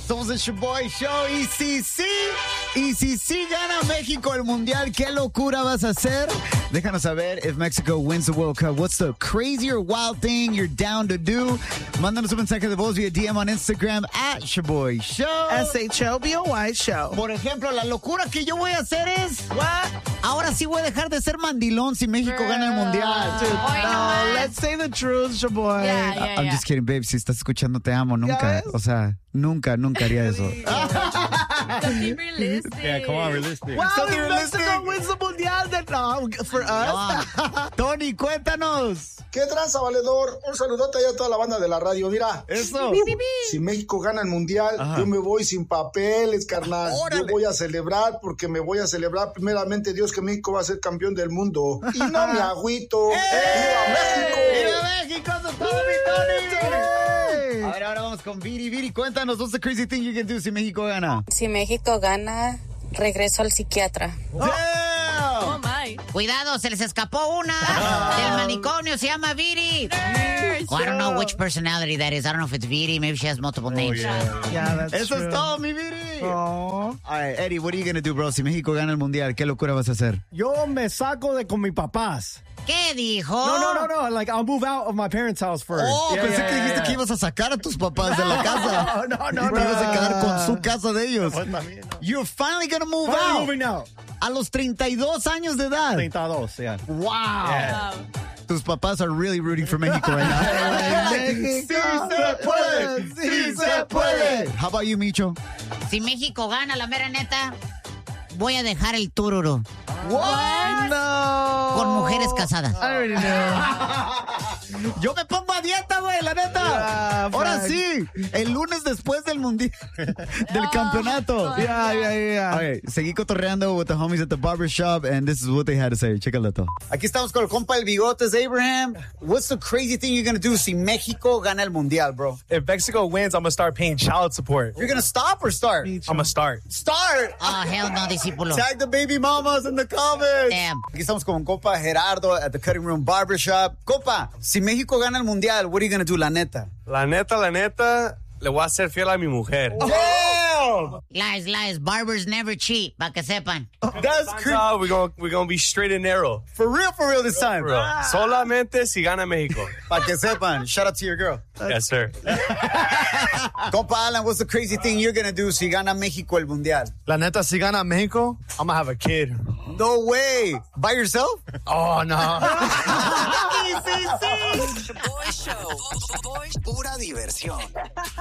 Somos el Shoboy Show. Y si sí gana México el Mundial, ¿qué locura vas a hacer? Déjanos saber if Mexico wins the World Cup. What's the crazy or wild thing you're down to do? Mándanos un mensaje de voz via DM on Instagram at Shoboy Show. SHOBOY Show. Por ejemplo, la locura que yo voy a hacer es... What? Ahora sí voy a dejar de ser mandilón si México gana el Mundial. Dude, no, let's say the truth, Shoboy. I'm just kidding, babe. Si estás escuchando, te amo. Nunca, o sea, nunca haría eso. Something realistic. Yeah, come on, realistic. Well, Something if realistic. Mexico wins the Mundial, then no, for us. Tony, cuéntanos. ¿Qué tranza, valedor? Un saludote allá a toda la banda de la radio. Mira, Eso. si México gana el Mundial, yo me voy sin papeles, carnal. Órale. Yo voy a celebrar porque me voy a celebrar primeramente, Dios, que México va a ser campeón del mundo. Y no me agüito. ¡Viva México! ¡Viva México! ¡Eso es todo, mi Tony! A ver, ahora vamos con Viri. Viri, cuéntanos, what's the crazy thing you can do si México gana? Si México gana, regreso al psiquiatra. Oh my. Cuidado, se les escapó una del manicomio, se llama Viri. Oh, I don't know which personality that is. I don't know if it's Viri. Maybe she has multiple names. Yeah, that's Eso true. es todo, mi Viri. Aw. All right, Eddie, what are you going to do, bro? Si México gana el Mundial, ¿qué locura vas a hacer? Yo me saco de con mis papás. ¿Qué dijo? No. Like, I'll move out of my parents' house first. Oh, pensé que dijiste que ibas a sacar a tus papás de la casa. No. Te ibas a quedar con su casa de ellos. You're finally going to move I'm out. moving out. A los 32 años de edad. 32, yeah. Wow. Yeah. Wow. Tus papás are really rooting for Mexico right now. México. ¡Sí se puede! ¡Sí se puede! How about you, Micho? Si México gana, la mera neta, voy a dejar el tururo What? No. con mujeres casadas. I already know. Yo me pongo a dieta, güey, la neta. Yeah, Ahora man. sí, el lunes después del mundial, del campeonato. Yeah. Okay, seguí cotorreando with the homies at the barber shop, and this is what they had to say. Chécalo todo. Aquí estamos con el compa El Bigotes, Abraham. What's the crazy thing you're gonna do si México gana el mundial, bro? If Mexico wins, I'm going to start paying child support. You're gonna stop or start? I'm going to start. Start! Oh, hell no, discípulo. Tag the baby mamas in the comments. Damn. Aquí estamos con compa Gerardo at the Cutting Room Barbershop. Compa, si México gana el mundial, what are you gonna do, la neta? La neta, le voy a ser fiel a mi mujer. Damn! Lies. Barbers never cheat, pa' que sepan. That's crazy. No, we're gonna be straight and narrow. For real this time. Bro. Solamente si gana México. Pa' que sepan. Shout out to your girl. Yes, sir. Compa Alan, what's the crazy thing you're gonna do si gana México el mundial? La neta, si gana México, I'm gonna have a kid. No way. By yourself? Oh, no. Show. Pura diversión.